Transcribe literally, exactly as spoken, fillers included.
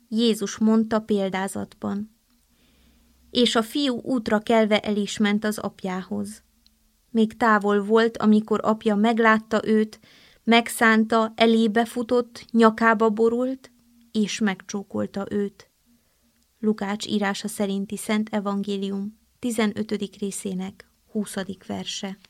Jézus mondta példázatban. És a fiú útra kelve el is ment az apjához. Még távol volt, amikor apja meglátta őt, megszánta, elébe futott, nyakába borult, és megcsókolta őt. Lukács írása szerinti Szent Evangélium tizenötödik részének huszadik verse.